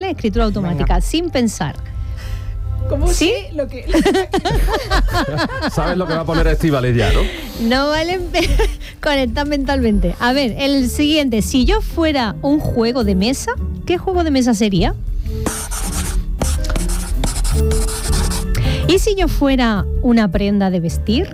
¿vale? Escritura automática, sin pensar. ¿Cómo ¿Sí? Lo que... ¿Sabes lo que va a poner Estíbaliz ya, no? No vale conectar mentalmente. A ver, el siguiente. Si yo fuera un juego de mesa, ¿qué juego de mesa sería? ¿Y si yo fuera una prenda de vestir?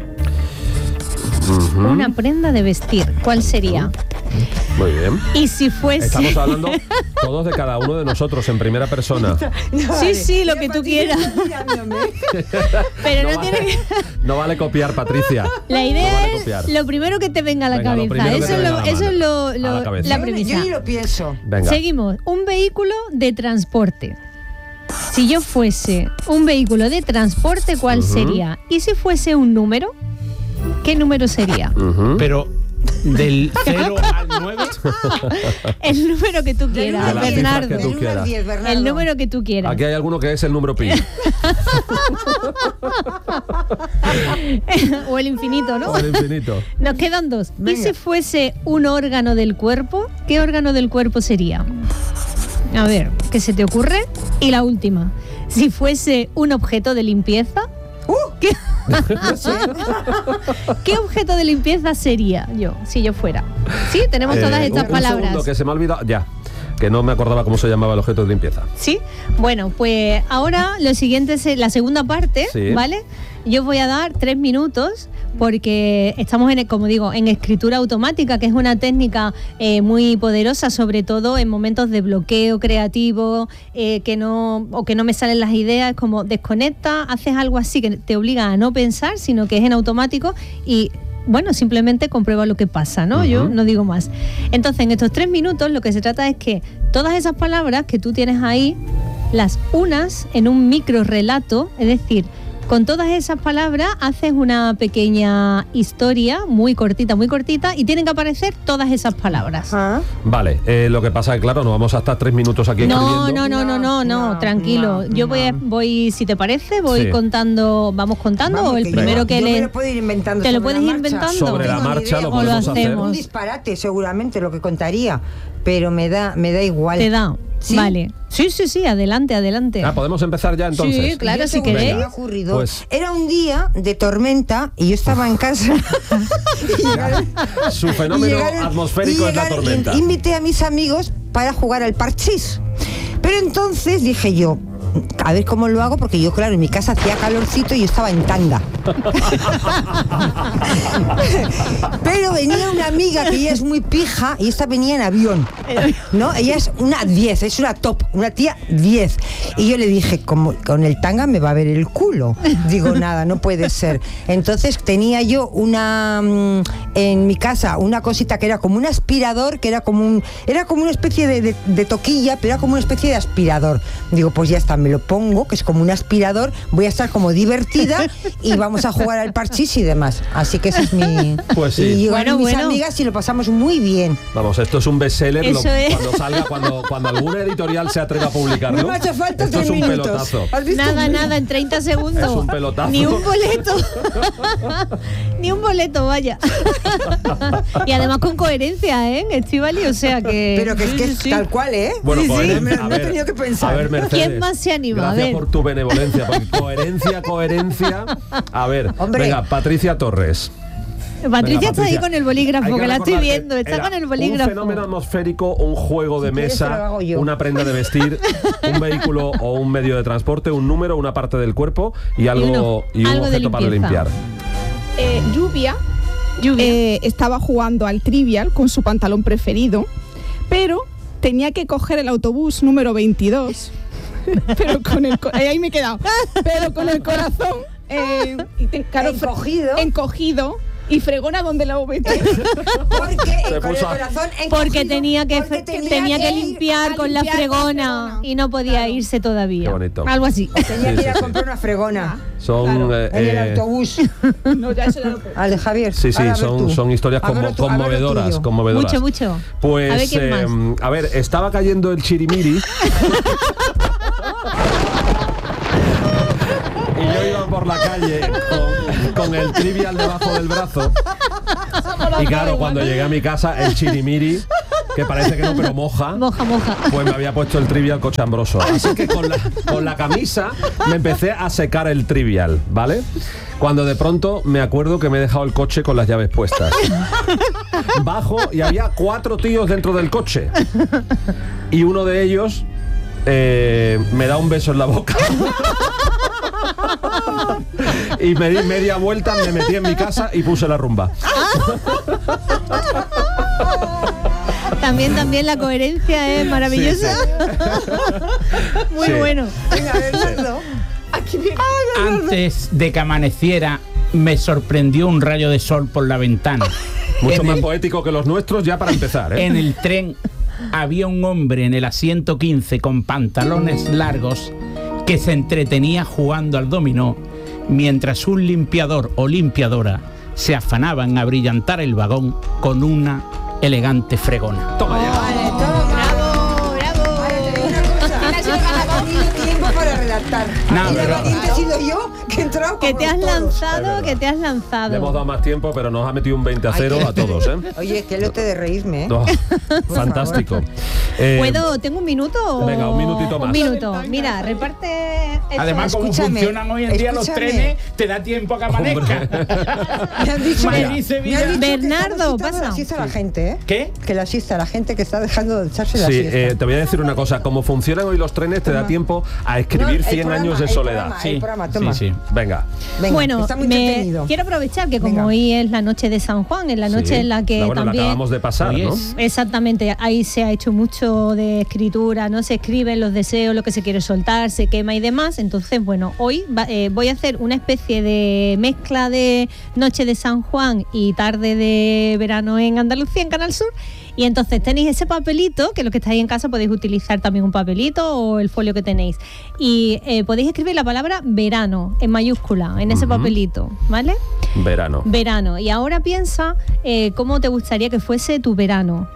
Una prenda de vestir, ¿cuál sería? Muy bien. Y si fuese... Estamos hablando todos de cada uno de nosotros en primera persona. Sí, lo que tú quieras. Pero no tiene que... No vale copiar, Patricia. La idea no vale es copiar. lo primero que te venga a la Venga, cabeza. Eso es la premisa. Yo ni lo pienso. Venga. Seguimos. Un vehículo de transporte. Si yo fuese un vehículo de transporte, ¿cuál sería? ¿Y si fuese un número? ¿Qué número sería? Pero del 0 al 9. El número que tú quieras, De las cifras Bernardo. que tú quieras. 10, Bernardo. El número que tú quieras. Aquí hay alguno que es el número pi. O el infinito, ¿no? O el infinito. Nos quedan dos. ¿Y Venga. si fuese un órgano del cuerpo? ¿Qué órgano del cuerpo sería? A ver, ¿qué se te ocurre? Y la última. Si fuese un objeto de limpieza, ¿qué? ¿Qué objeto de limpieza sería yo, si yo fuera? Sí, tenemos todas estas un palabras. segundo, que se me ha olvidado. Ya. Que no me acordaba cómo se llamaba el objeto de limpieza. Sí, bueno, pues ahora lo siguiente es la segunda parte, Sí. ¿vale? Yo os voy a dar 3 minutos porque estamos, como digo, en escritura automática, que es una técnica muy poderosa, sobre todo en momentos de bloqueo creativo, que no me salen las ideas, como desconecta, haces algo así que te obliga a no pensar, sino que es en automático y... Bueno, simplemente comprueba lo que pasa, ¿no? Yo no digo más. Entonces, en estos 3 minutos lo que se trata es que todas esas palabras que tú tienes ahí, las unas en un micro relato, es decir, con todas esas palabras haces una pequeña historia muy cortita, y tienen que aparecer todas esas palabras. Vale, lo que pasa es que, claro, no vamos a estar 3 minutos aquí escribiendo. No, tranquilo. Yo voy, si te parece, voy Sí. contando, vamos contando, Vamos, o el que primero yo que me le... lo puedo ir inventando. ¿Te lo sobre puedes la ir marcha. inventando? Sobre la No tengo ni marcha idea. lo O lo podemos hacer. hacemos. Un disparate seguramente lo que contaría, pero me da igual. Te da. ¿Sí? Vale. Sí, adelante. Ah, ¿podemos empezar ya entonces? Sí, claro, Yo si seguro que queréis. me ha ocurrido. Pues- Era un día de tormenta y yo estaba en casa. Su fenómeno atmosférico es la tormenta. Invité a mis amigos para jugar al parchís. Pero entonces dije yo, a ver cómo lo hago, porque yo, claro, en mi casa hacía calorcito y yo estaba en tanga. Pero venía una amiga que ella es muy pija y esta venía en avión, ¿no? Ella es una 10, es una top, una tía 10. Y yo le dije, como con el tanga me va a ver el culo. Digo, nada, no puede ser. Entonces tenía yo en mi casa una cosita que era como un aspirador, que era como una especie de toquilla, pero era como una especie de aspirador. Digo, pues ya está, me lo pongo, que es como un aspirador, voy a estar como divertida y vamos a jugar al parchís y demás. Así que ese es mi... Pues sí. Y llegaron mis Bueno. amigas y lo pasamos muy bien. Vamos, esto es un bestseller. Eso es. Cuando salga, cuando alguna editorial se atreva a publicarlo. No me ha hecho falta esto 3 es un minutos. pelotazo. ¿Has visto? Nada, en 30 segundos. Es un pelotazo. Ni un boleto. Ni un boleto, vaya. Y además con coherencia, ¿eh? Estíbaliz, o sea que... Pero que es que es Sí. tal cual, ¿eh? Bueno, Sí, pues, no he tenido que pensar. A ver, Mercedes. ¿Quién más se anima? A Gracias ver. por tu benevolencia, porque coherencia. A ver, Hombre. venga, Patricia Torres. Patricia Venga, está ahí con el bolígrafo, hay que la estoy recordar viendo. que Está era con el bolígrafo. Un fenómeno atmosférico, un juego de Si quieres, te lo mesa, hago yo. una prenda de vestir, un vehículo o un medio de transporte, un número, una parte del cuerpo y un algo de objeto para limpieza. limpiar. Lluvia. Lluvia. Estaba jugando al Trivial con su pantalón preferido, pero tenía que coger el autobús número 22. Pero con ahí me he quedado. Pero con el corazón claro, encogido y fregona donde lo metí. Porque Se con el puso a- corazón Porque encogido, tenía que porque tenía que ir limpiar a con la limpiar con la fregona fregona. y no podía Claro. irse todavía. Qué bonito. Algo así. Tenía que ir a Sí. comprar una fregona Son Claro, en el autobús. No, ya eso ya lo Al de Javier. Sí, Ahora, a ver tú. son historias A ver tú, a ver lo conmovedoras, tuyo. conmovedoras. Mucho. Pues, A ver, ¿quién más? a ver, estaba cayendo el chirimiri. Y yo iba por la calle con el Trivial debajo del brazo. Y claro, cuando llegué a mi casa, el chirimiri que parece que no, pero moja. Moja. Pues me había puesto el Trivial cochambroso. Así que con la camisa me empecé a secar el Trivial, ¿vale? Cuando de pronto me acuerdo que me he dejado el coche con las llaves puestas. Bajo y había 4 tíos dentro del coche. Y uno de ellos me da un beso en la boca. Y me di media vuelta, me metí en mi casa y puse la rumba. También la coherencia es maravillosa. Sí. Muy Sí. bueno. Venga, Bernardo. Aquí viene. Antes de que amaneciera, me sorprendió un rayo de sol por la ventana. Mucho En más el- poético que los nuestros, ya para empezar, ¿eh? En el tren había un hombre en el asiento 15 con pantalones largos que se entretenía jugando al dominó mientras un limpiador o limpiadora se afanaban a brillantar el vagón con una elegante fregona. Toma ya. Vale, toma. Bravo. Ahora te digo una cosa. Ha tenido tiempo para redactar. No, Y la pero- valiente he sido yo que he entrado Que como te has todos. Es lanzado, verdad. que te has Le hemos lanzado. dado más tiempo, pero nos ha metido un 20-0 Ay, a todos, ¿eh? Oye, que lote de reírme, ¿eh? No, fantástico. ¿Tengo un minuto? o- Venga, un minutito más. Un minuto. Mira, reparte esto. Además, como Escúchame, funcionan hoy en día los escúchame. trenes, te da tiempo a que amanezca. Me han dicho, Me mira, dice me han Villa. dicho que Bernardo, estamos quitando pasa. la siesta a la gente, ¿eh? ¿Qué? Que la siesta, la gente que está dejando de echarse la Sí, siesta. te voy a decir una cosa. Como funcionan hoy los trenes, te da tiempo a No, escribir el 100 programa, años de el soledad. programa, el programa, toma. sí. Venga. Venga, Bueno, está muy entretenido. quiero aprovechar que como Venga. hoy es la noche de San Juan, es la noche Sí. en la que Bueno, la también... acabamos de pasar, Hoy ¿no? es. Exactamente, ahí se ha hecho mucho de escritura, no se escriben los deseos, lo que se quiere soltar, se quema y demás. Entonces, bueno, hoy voy a hacer una especie de mezcla de noche de San Juan y tarde de verano en Andalucía, en Canal Sur. Y entonces tenéis ese papelito, que los que estáis en casa podéis utilizar también un papelito o el folio que tenéis. Y podéis escribir la palabra verano en mayúscula en ese Ujú. papelito, ¿vale? Verano. Verano. Y ahora piensa cómo te gustaría que fuese tu verano.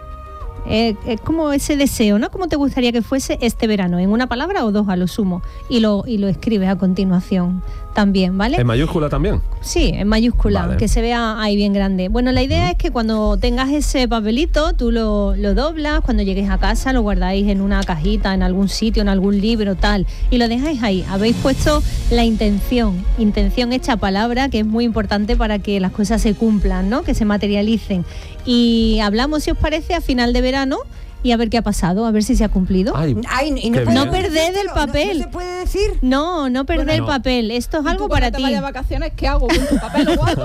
Es como ese deseo, ¿no? ¿Cómo te gustaría que fuese este verano? En una palabra o dos a lo sumo. Y lo escribes a continuación también, ¿vale? ¿En mayúscula también? Sí, en mayúscula, Vale. que se vea ahí bien grande. Bueno, la idea es que cuando tengas ese papelito, tú lo doblas, cuando llegues a casa lo guardáis en una cajita, en algún sitio, en algún libro, tal, y lo dejáis ahí. Habéis puesto la intención hecha palabra, que es muy importante para que las cosas se cumplan, ¿no? Que se materialicen. Y hablamos, si os parece, a final de verano y a ver qué ha pasado, a ver si se ha cumplido. Ay, Ay, y qué no, bien. No perded el papel. No se puede decir. No perder Bueno, el no. papel. Esto es ¿Y algo tú cuando para te ti. vayas de vacaciones, ¿qué hago con tu papel guapo?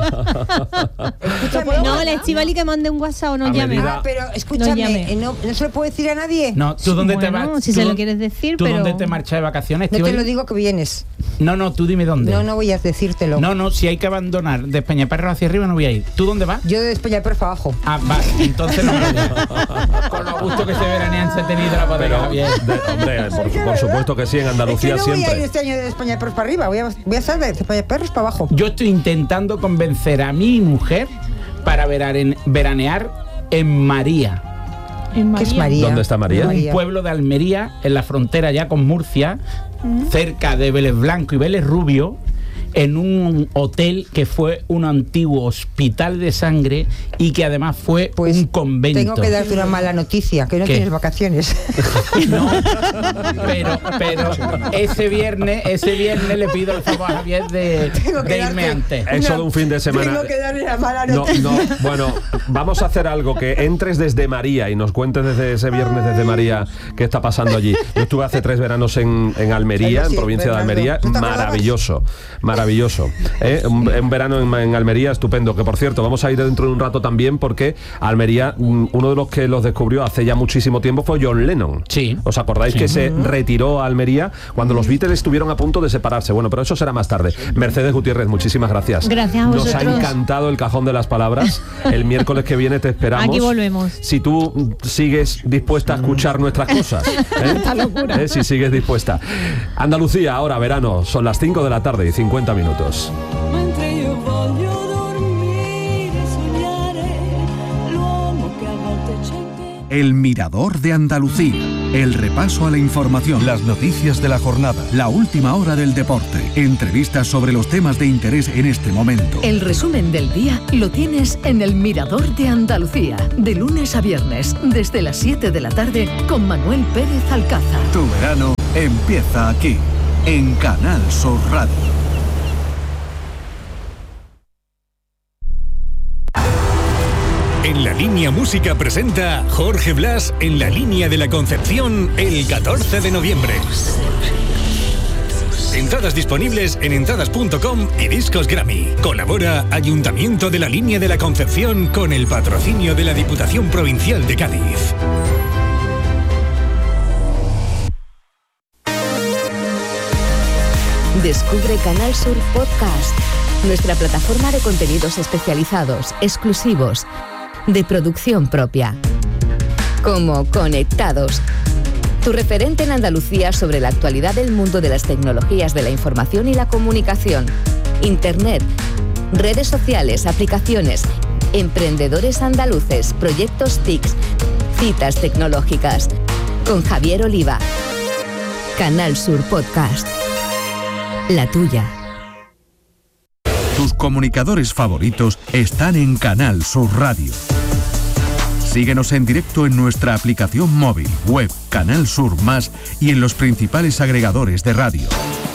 Escúchame, No, la Estivali que mande un WhatsApp o nos A llame. medida- Ah, pero escúchame, llame. no se lo puedo decir a nadie. No, ¿tú dónde te Bueno, vas? si ¿Tú se lo dó- quieres decir, ¿Tú pero... dónde te marchas de vacaciones? No te Estivali? lo digo que vienes. No, tú dime dónde. No voy a decírtelo. No, si hay que abandonar de Peñaperros hacia arriba no voy a ir. ¿Tú dónde vas? Yo de España para abajo. Ah, vale, entonces no me voy. Con lo gusto que se veranean se ha tenido la pero, bodega bien. hombre, por supuesto que sí, en Andalucía es que no voy a ir siempre. este año de España Perros para arriba, voy a estar de España Perros para abajo. Yo estoy intentando convencer a mi mujer para veranear en María, ¿Qué es María? ¿Dónde está María? un pueblo de Almería, en la frontera ya con Murcia, cerca de Vélez Blanco y Vélez Rubio, en un hotel que fue un antiguo hospital de sangre y que además fue Pues un convento. tengo que darte una mala noticia, que no ¿Qué? tienes vacaciones. No, pero ese viernes le pido el favor a Javier de Tengo que irme darte antes. Eso de un fin de semana. Tengo que darle la mala No, noticia. no, bueno, vamos a hacer algo, que entres desde María y nos cuentes desde ese viernes desde María qué está pasando allí. Yo estuve hace 3 veranos en Almería, Sí, en provincia de Bernardo. Almería, ¿No te acordabas? maravilloso. Un verano en Almería estupendo, que por cierto, vamos a ir dentro de un rato también porque Almería, uno de los que los descubrió hace ya muchísimo tiempo fue John Lennon. Sí. ¿Os acordáis Sí. que se retiró a Almería cuando los Beatles estuvieron a punto de separarse? Bueno, pero eso será más tarde. Mercedes Gutiérrez, muchísimas gracias. Gracias a Nos ha vosotros. encantado el cajón de las palabras. El miércoles que viene te esperamos. Aquí volvemos. Si tú sigues dispuesta a escuchar nuestras cosas. Esta locura. Si sigues dispuesta. Andalucía, ahora verano, son las 5 de la tarde y 50 minutos. Mentre io voglio dormire e sognare l'uomo che a volte c'è in te. El Mirador de Andalucía. El repaso a la información, las noticias de la jornada, la última hora del deporte, entrevistas sobre los temas de interés en este momento. El resumen del día lo tienes en El Mirador de Andalucía, de lunes a viernes, desde las 7 de la tarde, con Manuel Pérez Alcázar. Tu verano empieza aquí, en Canal Sur Radio. En La Línea Música presenta Jorge Blas en la Línea de la Concepción el 14 de noviembre. Entradas disponibles en entradas.com y Discos Grammy. Colabora Ayuntamiento de la Línea de la Concepción con el patrocinio de la Diputación Provincial de Cádiz. Descubre Canal Sur Podcast, nuestra plataforma de contenidos especializados, exclusivos, de producción propia. Como Conectados, tu referente en Andalucía sobre la actualidad del mundo de las tecnologías de la información y la comunicación, Internet, redes sociales, aplicaciones, emprendedores andaluces, proyectos TICs, citas tecnológicas. Con Javier Oliva. Canal Sur Podcast. La tuya. Tus comunicadores favoritos están en Canal Sur Radio. Síguenos en directo en nuestra aplicación móvil, web, Canal Sur Más y en los principales agregadores de radio.